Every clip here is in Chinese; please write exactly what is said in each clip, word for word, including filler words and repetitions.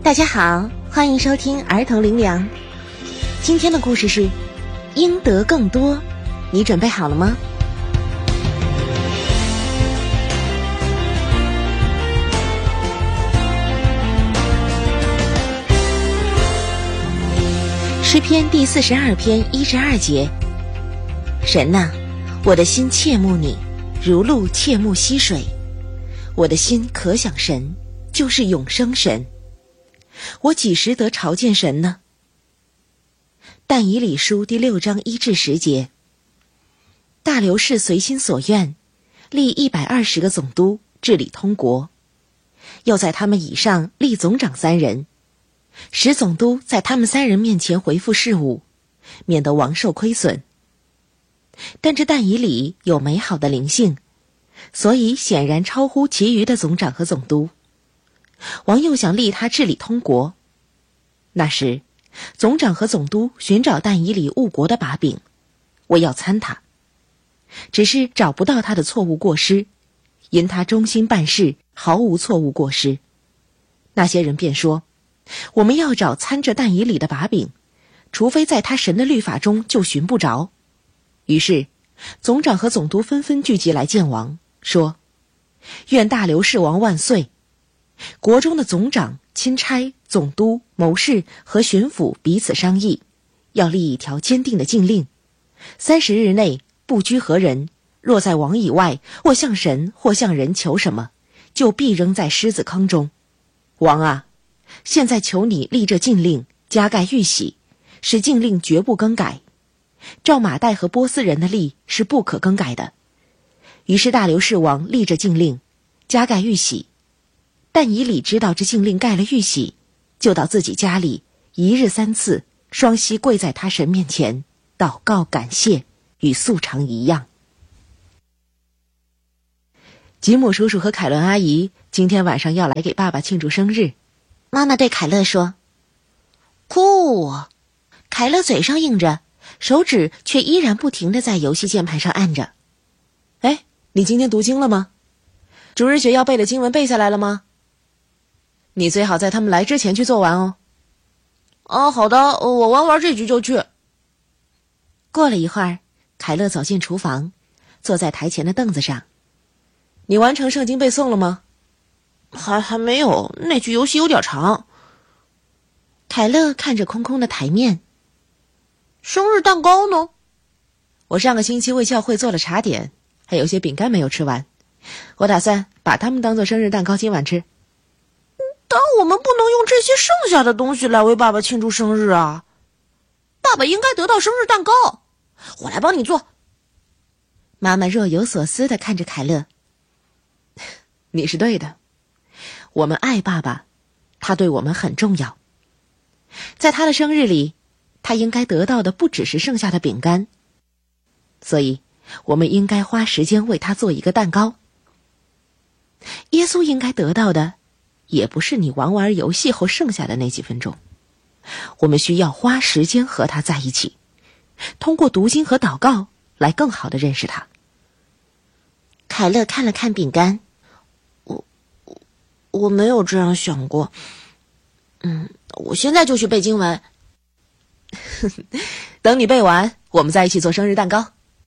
大家好，欢迎收听儿童灵粮。今天的故事是应得更多，你准备好了吗？诗篇第四十二篇一至二节，神哪，我的心切慕你，如鹿切慕溪水。我的心可想神，就是永生神。我几时得朝见神呢？但以理书第六章一至十节，大流士随心所愿，立一百二十个总督，治理通国，又在他们以上立总长三人，使总督在他们三人面前回复事务，免得王受亏损。但这但以理有美好的灵性，所以显然超乎其余的总长和总督。王又想立他治理通国。那时总长和总督寻找但以理误国的把柄，我要参他，只是找不到他的错误过失，因他忠心办事，毫无错误过失。那些人便说，我们要找参着但以理的把柄，除非在他神的律法中就寻不着。于是总长和总督纷纷聚集来见王，说，愿大流士王万岁。国中的总长、钦差、总督、谋士和巡抚彼此商议，要立一条坚定的禁令，三十日内不拘何人，若在王以外或向神或向人求什么，就必扔在狮子坑中。王啊，现在求你立这禁令，加盖玉玺，使禁令绝不更改。照马代和波斯人的例是不可更改的。于是大流士王立着禁令，加盖玉玺。但以理知道这禁令盖了玉玺，就到自己家里一日三次双膝跪在他神面前祷告感谢，与素常一样。吉姆叔叔和凯伦阿姨今天晚上要来给爸爸庆祝生日。妈妈对凯乐说，酷。凯乐嘴上应着，手指却依然不停地在游戏键盘上按着。哎，你今天读经了吗？主日学要背的经文背下来了吗？你最好在他们来之前去做完哦。 哦，好的，我玩完这局就去。 过了一会儿，凯乐走进厨房，坐在台前的凳子上。你完成圣经背诵了吗？ 还还没有，那局游戏有点长。 凯乐看着空空的台面。 生日蛋糕呢？ 我上个星期为教会做了茶点，还有些饼干没有吃完，我打算把它们当做生日蛋糕今晚吃。 但我们不能用这些剩下的东西来为爸爸庆祝生日啊！爸爸应该得到生日蛋糕，我来帮你做。 妈妈若有所思地看着凯乐。你是对的，我们爱爸爸，他对我们很重要。在他的生日里，他应该得到的不只是剩下的饼干，所以我们应该花时间为他做一个蛋糕。耶稣应该得到的也不是你玩玩游戏后剩下的那几分钟，我们需要花时间和他在一起，通过读经和祷告来更好地认识他。凯乐看了看饼干， 我我我没有这样想过。嗯，我现在就去背经文。 等你背完，我们再一起做生日蛋糕。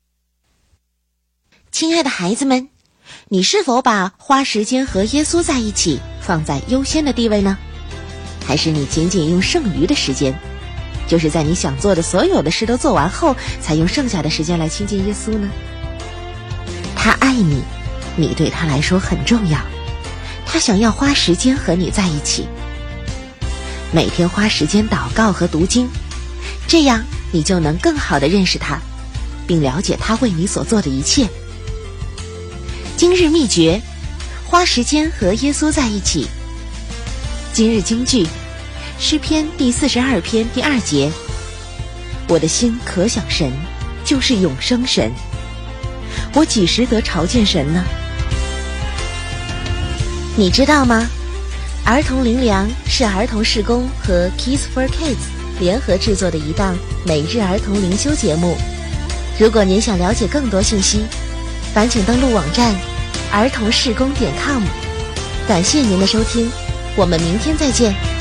亲爱的孩子们，你是否把花时间和耶稣在一起放在优先的地位呢？还是你仅仅用剩余的时间，就是在你想做的所有的事都做完后，才用剩下的时间来亲近耶稣呢？他爱你，你对他来说很重要，他想要花时间和你在一起。每天花时间祷告和读经，这样你就能更好地认识他，并了解他为你所做的一切。今日秘诀，花时间和耶稣在一起。今日金句，诗篇第四十二篇第二节，我的心可想神，就是永生神。我几时得朝见神呢？你知道吗？儿童灵粮是儿童事工和 Kids for Kids 联合制作的一档每日儿童灵修节目。如果您想了解更多信息，烦请登录网站儿童事工点 com。感谢您的收听，我们明天再见。